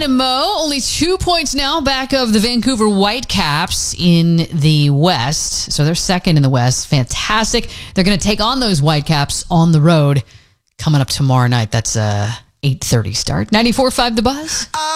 and Mo, only 2 points now back of the Vancouver Whitecaps in the West. So they're second in the West. Fantastic. They're going to take on those Whitecaps on the road coming up tomorrow night. That's a 8:30 start. 94.5 The Buzz.